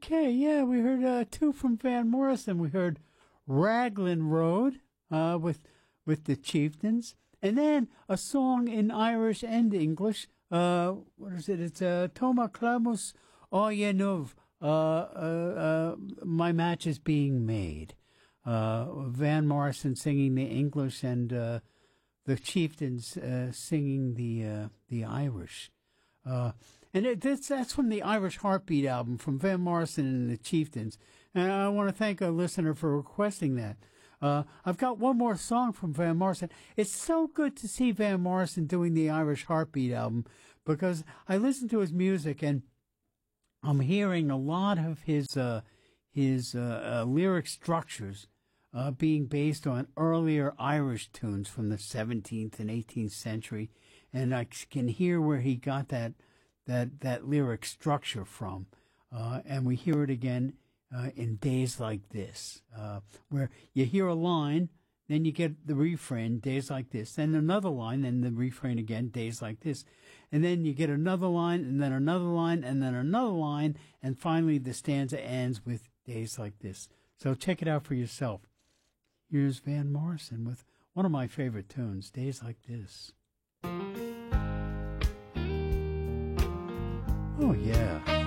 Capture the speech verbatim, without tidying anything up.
Okay, yeah, we heard uh, two from Van Morrison. We heard Raglan Road uh, with with the Chieftains, and then a song in Irish and English. Uh, what is it? It's uh, Toma Clamus Oyenov. Uh, uh, uh, My Match is Being Made. Uh, Van Morrison singing the English and uh, the Chieftains uh, singing the uh, the Irish. Uh, and it, that's, that's from the Irish Heartbeat album from Van Morrison and the Chieftains. And I want to thank a listener for requesting that. Uh, I've got one more song from Van Morrison. It's so good to see Van Morrison doing the Irish Heartbeat album because I listen to his music and I'm hearing a lot of his, uh, his, uh, uh lyric structures, uh, being based on earlier Irish tunes from the seventeenth and eighteenth century. And I can hear where he got that, that, that lyric structure from. Uh, and we hear it again, uh, in Days Like This, uh, where you hear a line, then you get the refrain, Days Like This, then another line, then the refrain again, Days Like This. And then you get another line, and then another line, and then another line, and finally the stanza ends with Days Like This. So check it out for yourself. Here's Van Morrison with one of my favorite tunes, Days Like This. Oh, yeah.